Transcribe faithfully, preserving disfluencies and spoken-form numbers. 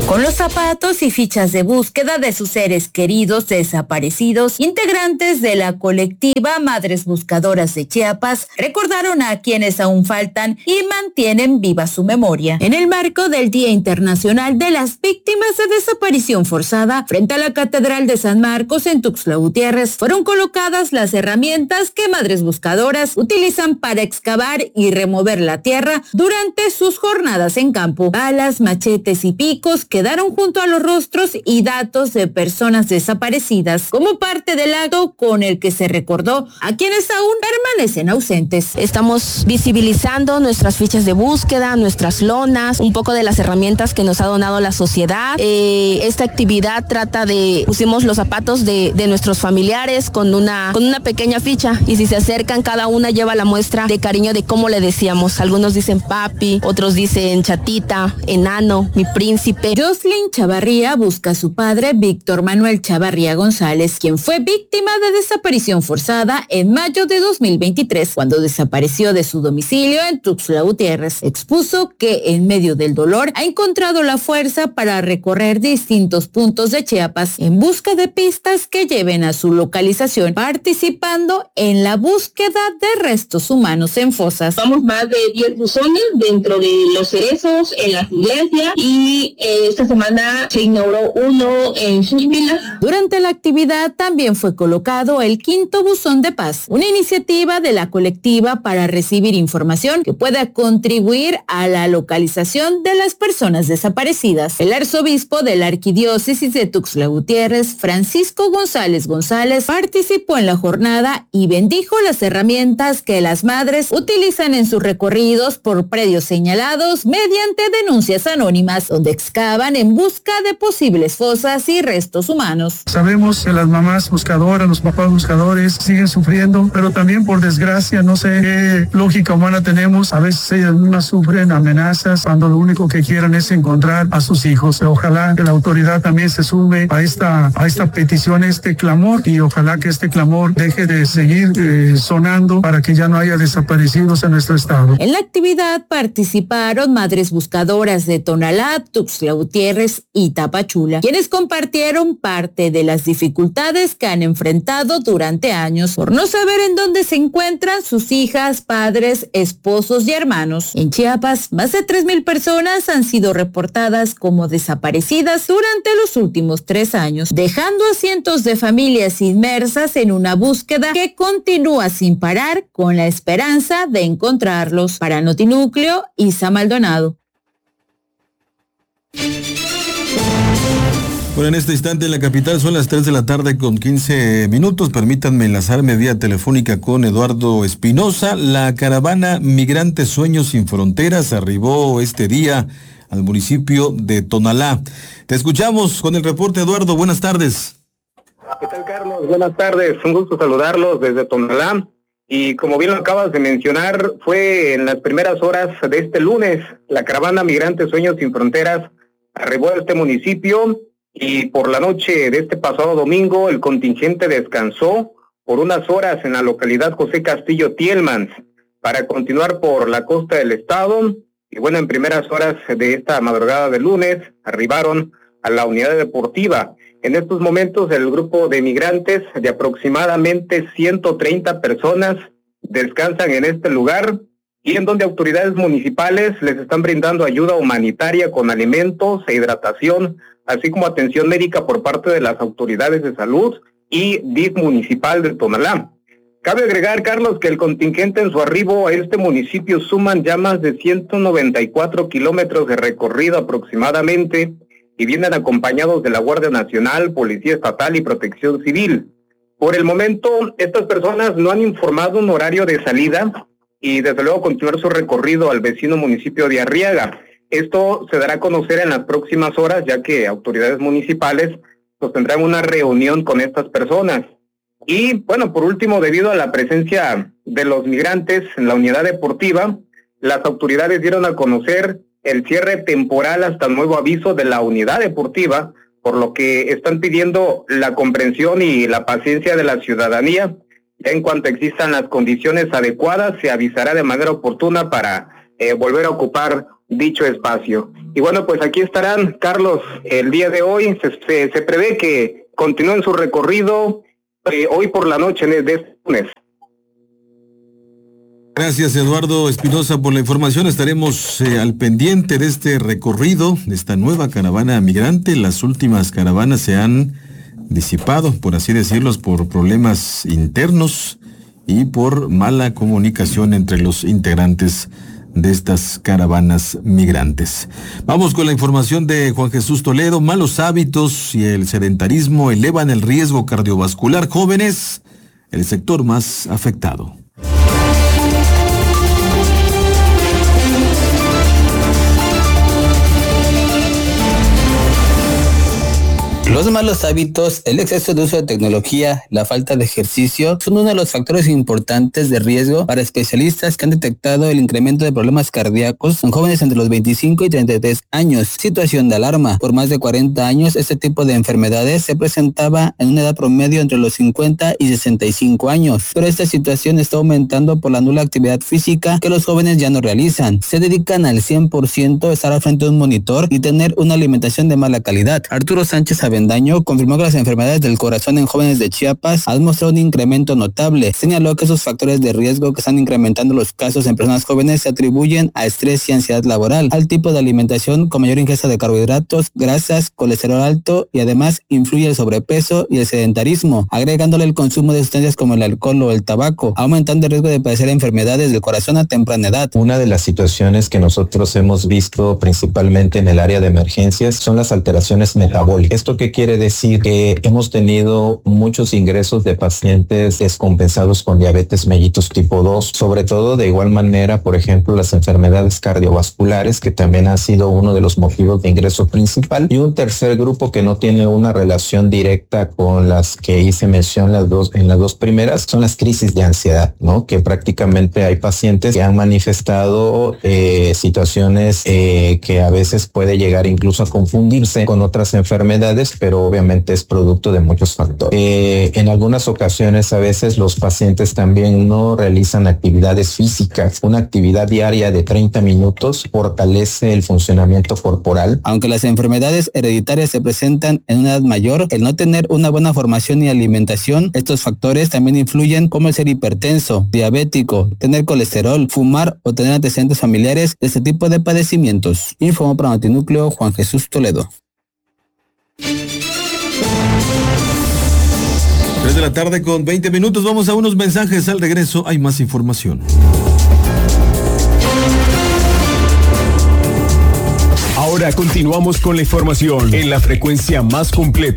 Con los zapatos y fichas de búsqueda de sus seres queridos desaparecidos, integrantes de la colectiva Madres Buscadoras de Chiapas recordaron a quienes aún faltan y mantienen viva su memoria. En el marco del Día Internacional de las Víctimas de Desaparición Forzada, frente a la Catedral de San Marcos en Tuxtla Gutiérrez, fueron colocadas las herramientas que Madres Buscadoras utilizan para excavar y remover la tierra durante sus jornadas en campo. Balas, machetes y picos quedaron junto a los rostros y datos de personas desaparecidas como parte del acto con el que se recordó a quienes aún permanecen ausentes. Estamos visibilizando nuestras fichas de búsqueda, nuestras lonas, un poco de las herramientas que nos ha donado la sociedad. Eh, esta actividad trata de, pusimos los zapatos de, de nuestros familiares con una, con una pequeña ficha, y si se acercan, cada una lleva la muestra de cariño de cómo le decíamos. Algunos dicen papi, otros dicen chatita, enano, mi príncipe. Jocelyn Chavarría busca a su padre, Víctor Manuel Chavarría González, quien fue víctima de desaparición forzada en mayo de dos mil veintitrés, cuando desapareció de su domicilio en Tuxtla Gutiérrez. Expuso que en medio del dolor ha encontrado la fuerza para recorrer distintos puntos de Chiapas en busca de pistas que lleven a su localización, participando en la búsqueda de restos humanos en fosas. Vamos más de diez buzones dentro de los cerezos, en las iglesias, y eh, esta semana se inauguró uno en sus vilas. Durante la actividad también fue colocado el quinto buzón de paz, una iniciativa de la colectiva para recibir información que pueda contribuir a la localización de las personas desaparecidas. El arzobispo de la arquidiócesis de Tuxtla Gutiérrez, Francisco González González, participó en la jornada y bendijo las herramientas que las madres utilizan en sus recorridos por predios señalados mediante denuncias anónimas, donde excavan en busca de posibles fosas y restos humanos. Sabemos que las mamás buscadoras, los papás buscadores siguen sufriendo, pero también por desgracia, no sé qué lógica humana tenemos, a veces ellas mismas sufren amenazas cuando lo único que quieren es encontrar a sus hijos. Ojalá que la autoridad también se sume a esta, a esta petición, este clamor, y ojalá que este clamor deje de seguir eh, sonando para que ya no haya desaparecidos en nuestro estado. En la actividad participaron madres buscadoras de Tonalá, Tuxtla Gutiérrez y Tapachula, quienes compartieron parte de las dificultades que han enfrentado durante años por no saber en dónde se encuentran sus hijas, padres, esposos y hermanos. En Chiapas, más de tres mil personas han sido reportadas como desaparecidas durante los últimos tres años, dejando a cientos de familias inmersas en una búsqueda que continúa sin parar con la esperanza de encontrarlos. Para Notinúcleo, Isa Maldonado. Bueno, en este instante en la capital son las tres de la tarde con quince minutos. Permítanme enlazarme vía telefónica con Eduardo Espinosa. La caravana Migrantes Sueños Sin Fronteras arribó este día al municipio de Tonalá. Te escuchamos con el reporte, Eduardo. Buenas tardes. ¿Qué tal, Carlos? Buenas tardes. Un gusto saludarlos desde Tonalá. Y como bien lo acabas de mencionar, fue en las primeras horas de este lunes, la caravana Migrantes Sueños Sin Fronteras arribó a este municipio, y por la noche de este pasado domingo el contingente descansó por unas horas en la localidad José Castillo Tielmans para continuar por la costa del estado. Y bueno, en primeras horas de esta madrugada de lunes arribaron a la unidad deportiva. En estos momentos el grupo de migrantes de aproximadamente ciento treinta personas descansan en este lugar, y en donde autoridades municipales les están brindando ayuda humanitaria con alimentos e hidratación, así como atención médica por parte de las autoridades de salud y D I F municipal de Tonalá. Cabe agregar, Carlos, que el contingente en su arribo a este municipio suman ya más de ciento noventa y cuatro kilómetros de recorrido aproximadamente, y vienen acompañados de la Guardia Nacional, Policía Estatal y Protección Civil. Por el momento, estas personas no han informado un horario de salida y desde luego continuar su recorrido al vecino municipio de Arriaga. Esto se dará a conocer en las próximas horas, ya que autoridades municipales sostendrán una reunión con estas personas. Y bueno, por último, debido a la presencia de los migrantes en la unidad deportiva, las autoridades dieron a conocer el cierre temporal hasta nuevo aviso de la unidad deportiva, por lo que están pidiendo la comprensión y la paciencia de la ciudadanía. Ya en cuanto existan las condiciones adecuadas, se avisará de manera oportuna para eh, volver a ocupar dicho espacio. Y bueno, pues aquí estarán, Carlos, el día de hoy. Se, se, se prevé que continúen su recorrido eh, hoy por la noche de este lunes. Gracias, Eduardo Espinosa, por la información. Estaremos eh, al pendiente de este recorrido, de esta nueva caravana migrante. Las últimas caravanas se han disipado, por así decirlo, por problemas internos y por mala comunicación entre los integrantes de estas caravanas migrantes. Vamos con la información de Juan Jesús Toledo. Malos hábitos y el sedentarismo elevan el riesgo cardiovascular. Jóvenes, el sector más afectado. Los malos hábitos, el exceso de uso de tecnología, la falta de ejercicio son uno de los factores importantes de riesgo para especialistas que han detectado el incremento de problemas cardíacos en jóvenes entre los veinticinco y treinta y tres años. Situación de alarma. Por más de cuarenta años, este tipo de enfermedades se presentaba en una edad promedio entre los cincuenta y sesenta y cinco años. Pero esta situación está aumentando por la nula actividad física que los jóvenes ya no realizan. Se dedican al cien por ciento a estar al frente de un monitor y tener una alimentación de mala calidad. Arturo Sánchez Avendaño confirmó que las enfermedades del corazón en jóvenes de Chiapas han mostrado un incremento notable. Señaló que esos factores de riesgo que están incrementando los casos en personas jóvenes se atribuyen a estrés y ansiedad laboral, al tipo de alimentación con mayor ingesta de carbohidratos, grasas, colesterol alto y además influye el sobrepeso y el sedentarismo, agregándole el consumo de sustancias como el alcohol o el tabaco, aumentando el riesgo de padecer enfermedades del corazón a temprana edad. Una de las situaciones que nosotros hemos visto principalmente en el área de emergencias son las alteraciones metabólicas. ¿Esto qué quiere decir? Que hemos tenido muchos ingresos de pacientes descompensados con diabetes mellitus tipo dos, sobre todo de igual manera, por ejemplo, las enfermedades cardiovasculares, que también han sido uno de los motivos de ingreso principal, y un tercer grupo que no tiene una relación directa con las que hice mención las dos, en las dos primeras, son las crisis de ansiedad, ¿no? Que prácticamente hay pacientes que han manifestado eh, situaciones eh, que a veces puede llegar incluso a confundirse con otras enfermedades, pero obviamente es producto de muchos factores. Eh, en algunas ocasiones a veces los pacientes también no realizan actividades físicas. Una actividad diaria de treinta minutos fortalece el funcionamiento corporal. Aunque las enfermedades hereditarias se presentan en una edad mayor, el no tener una buena formación y alimentación, estos factores también influyen, como el ser hipertenso, diabético, tener colesterol, fumar o tener antecedentes familiares de este tipo de padecimientos. Informó para Notinúcleo Juan Jesús Toledo. tres de la tarde con veinte minutos. Vamos a unos mensajes. Al regreso hay más información. Ahora continuamos con la información en la frecuencia más completa.